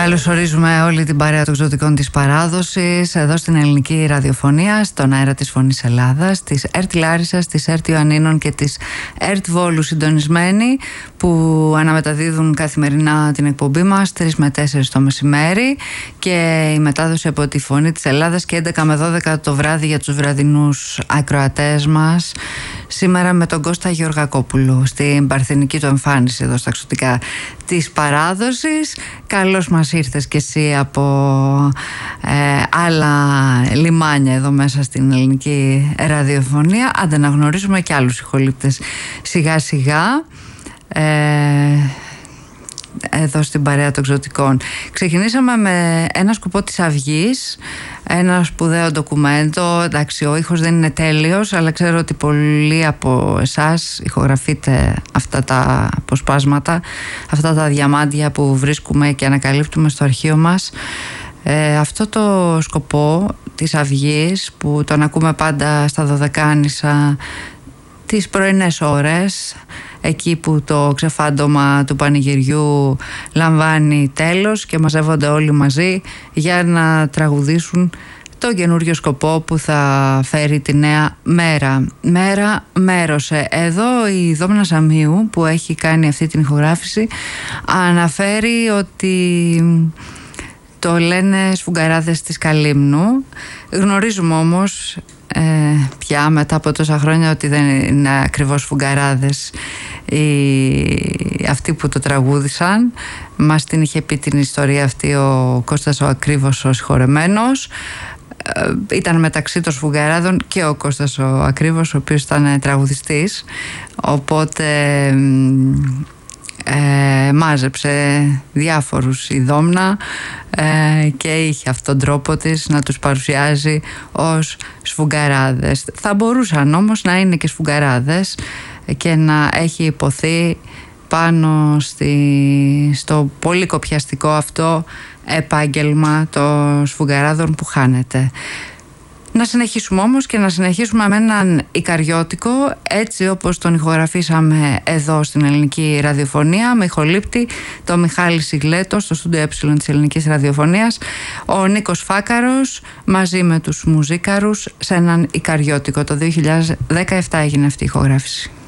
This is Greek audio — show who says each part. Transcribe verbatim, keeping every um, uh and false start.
Speaker 1: Καλωσορίζουμε όλη την παρέα των εξωτικών της παράδοσης εδώ στην ελληνική ραδιοφωνία, στον αέρα της Φωνής Ελλάδας, της ΕΡΤ Λάρισσας, της ΕΡΤ Ιωαννίνων και της ΕΡΤ Βόλου συντονισμένοι, που αναμεταδίδουν καθημερινά την εκπομπή μας τρεις με τέσσερις το μεσημέρι, και η μετάδοση από τη Φωνή της Ελλάδας και έντεκα με δώδεκα το βράδυ για τους βραδινούς ακροατές μας. Σήμερα με τον Κώστα Γεωργακόπουλο στην παρθενική του εμφάνιση εδώ στα εξωτικά της παράδοσης. Καλώς μας ήρθες και εσύ από ε, άλλα λιμάνια εδώ μέσα στην ελληνική ραδιοφωνία. Άντε να γνωρίζουμε και άλλους ηχολήπτες σιγά σιγά ε, εδώ στην παρέα των εξωτικών. Ξεκινήσαμε με ένα σκοπό της Αυγής, ένα σπουδαίο ντοκουμέντο. Εντάξει, ο ήχος δεν είναι τέλειος, αλλά ξέρω ότι πολλοί από εσάς ηχογραφείτε αυτά τα αποσπάσματα, αυτά τα διαμάντια που βρίσκουμε και ανακαλύπτουμε στο αρχείο μας. Ε, αυτό το σκοπό της Αυγής, που τον ακούμε πάντα στα Δωδεκάνησα τις πρωινές ώρες, εκεί που το ξεφάντωμα του πανηγυριού λαμβάνει τέλος και μαζεύονται όλοι μαζί για να τραγουδήσουν το καινούριο σκοπό που θα φέρει τη νέα μέρα. Μέρα μέρωσε. Εδώ η Δόμνα Σαμίου, που έχει κάνει αυτή την ηχογράφηση, αναφέρει ότι το λένε σφουγγαράδες της Καλύμνου. Γνωρίζουμε όμως ε, πια μετά από τόσα χρόνια ότι δεν είναι ακριβώς σφουγγαράδες οι, αυτοί που το τραγούδισαν. Μας την είχε πει την ιστορία αυτή ο Κώστας ο Ακρίβος, ο συγχωρεμένος. Ε, ήταν μεταξύ των σφουγγαράδων και ο Κώστας ο Ακρίβος, ο οποίος ήταν τραγουδιστής, οπότε Ε, μάζεψε διάφορους η Δόμνα ε, και είχε αυτόν τον τρόπο της να τους παρουσιάζει ως σφουγγαράδες. Θα μπορούσαν όμως να είναι και σφουγγαράδες και να έχει υποθεί πάνω στη, στο πολύ κοπιαστικό αυτό επάγγελμα των σφουγγαράδων που χάνεται. Να συνεχίσουμε όμως και να συνεχίσουμε με έναν ικαριώτικο, έτσι όπως τον ηχογραφήσαμε εδώ στην ελληνική ραδιοφωνία, με ηχολήπτη το Μιχάλη Σιγλέτο στο στούντιο Ε της ελληνικής ραδιοφωνίας, ο Νίκος Φάκαρος μαζί με τους Μουζίκαρους σε έναν ικαριώτικο. Το δύο χιλιάδες δεκαεπτά έγινε αυτή η ηχογράφηση.